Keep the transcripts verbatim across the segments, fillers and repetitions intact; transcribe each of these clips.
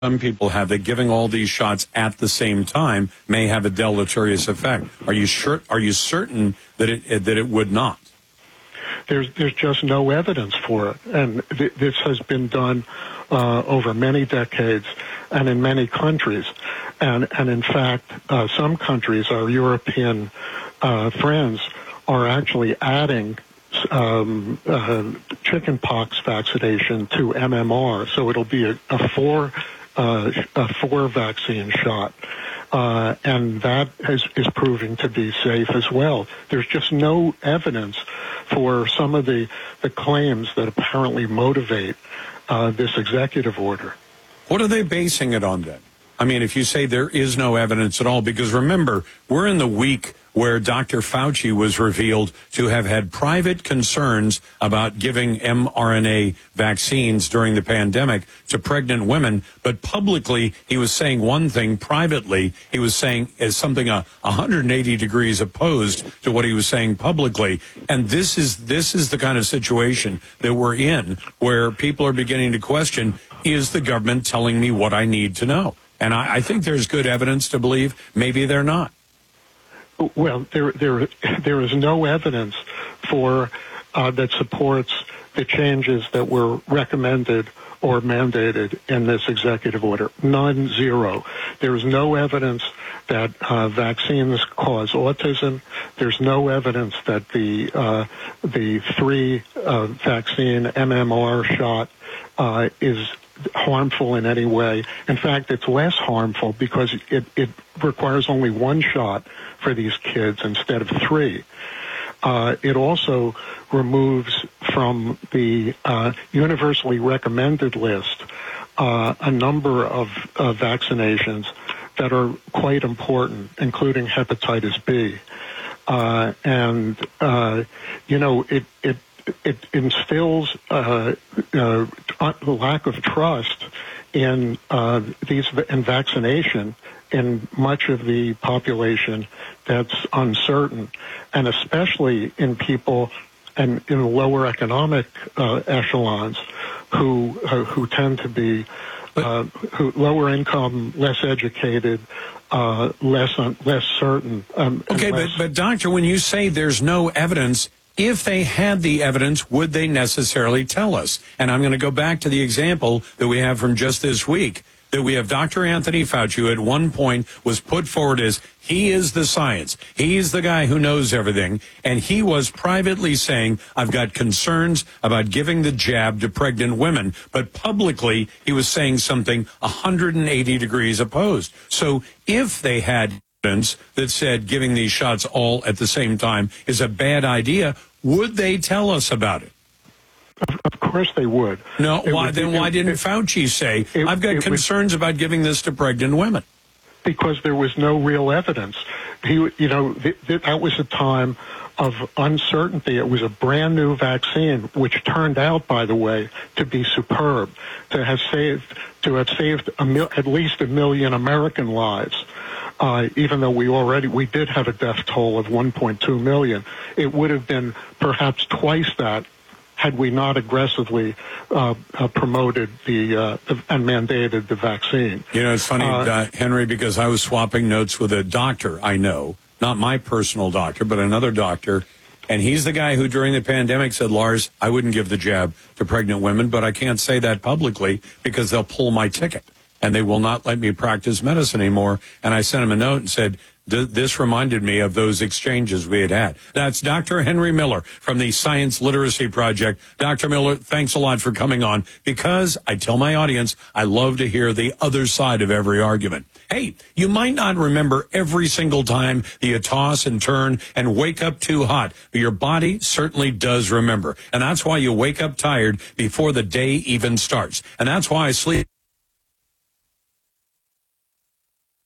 some people have that giving all these shots at the same time may have a deleterious effect. Are you sure? Are you certain that it that it would not? There's there's just no evidence for it, and th- this has been done uh, over many decades and in many countries, and and in fact, uh, some countries, our European uh, friends, are actually adding um, uh, chickenpox vaccination to M M R, so it'll be a, a four. Uh, a four vaccine shot, uh, and that is, is proving to be safe as well. There's just no evidence for some of the, the claims that apparently motivate uh, this executive order. What are they basing it on then? I mean, if you say there is no evidence at all, because remember, we're in the week where Doctor Fauci was revealed to have had private concerns about giving mRNA vaccines during the pandemic to pregnant women, but publicly he was saying one thing, privately he was saying as something uh, one hundred eighty degrees opposed to what he was saying publicly. And this is this is the kind of situation that we're in, where people are beginning to question, is the government telling me what I need to know? And I, I think there's good evidence to believe maybe they're not. Well, there, there, there is no evidence for uh, that supports the changes that were recommended or mandated in this executive order. None, zero. There is no evidence that uh, vaccines cause autism. There's no evidence that the uh, the three uh, vaccine M M R shot uh, is harmful in any way. In fact, it's less harmful because it, it requires only one shot for these kids instead of three. Uh, it also removes from the uh, universally recommended list uh, a number of uh, vaccinations that are quite important, including hepatitis B. Uh, and, uh, you know, it, it It instills uh, uh, lack of trust in uh, these in vaccination in much of the population that's uncertain, and especially in people and in lower economic uh, echelons who uh, who tend to be uh, who lower income, less educated, uh, less un, less certain. Um, okay, less but but doctor, when you say there's no evidence, if they had the evidence, would they necessarily tell us? And I'm going to go back to the example that we have from just this week, that we have Doctor Anthony Fauci, who at one point was put forward as he is the science. He's the guy who knows everything. And he was privately saying, I've got concerns about giving the jab to pregnant women. But publicly, he was saying something one hundred eighty degrees opposed. So if they had evidence that said giving these shots all at the same time is a bad idea, would they tell us about it? Of course they would. No, it why would, then it, why didn't it, Fauci say, it, I've got it concerns would, about giving this to pregnant women? Because there was no real evidence. He, you know, th- th- that was a time of uncertainty. It was a brand new vaccine, which turned out, by the way, to be superb, to have saved, to have saved a mil- at least a million American lives. Uh, even though we already, we did have a death toll of one point two million. It would have been perhaps twice that had we not aggressively uh, uh, promoted the, uh, the and mandated the vaccine. You know, it's funny, uh, uh, Henry, because I was swapping notes with a doctor I know, not my personal doctor, but another doctor, and he's the guy who during the pandemic said, Lars, I wouldn't give the jab to pregnant women, but I can't say that publicly because they'll pull my ticket and they will not let me practice medicine anymore. And I sent him a note and said, this reminded me of those exchanges we had had. That's Doctor Henry Miller from the Science Literacy Project. Doctor Miller, thanks a lot for coming on, because I tell my audience I love to hear the other side of every argument. Hey, you might not remember every single time that you toss and turn and wake up too hot, but your body certainly does remember. And that's why you wake up tired before the day even starts. And that's why I sleep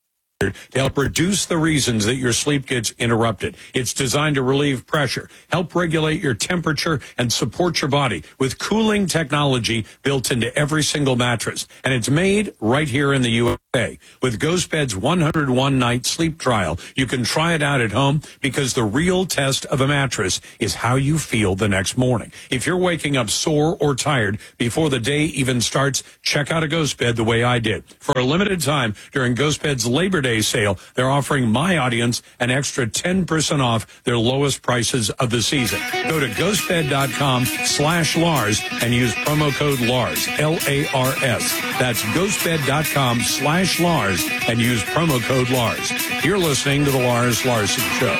to help reduce the reasons that your sleep gets interrupted. It's designed to relieve pressure, help regulate your temperature, and support your body with cooling technology built into every single mattress. And it's made right here in the U S A. With GhostBed's one hundred one night sleep trial, you can try it out at home because the real test of a mattress is how you feel the next morning. If you're waking up sore or tired before the day even starts, check out a GhostBed the way I did. For a limited time during GhostBed's Labor Day sale, they're offering my audience an extra ten percent off their lowest prices of the season. Go to ghostbed.com slash Lars and use promo code Lars, L A R S. That's ghostbed.com slash Lars and use promo code Lars. You're listening to the Lars Larson Show.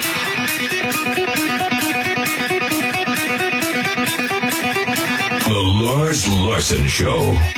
The Lars Larson Show.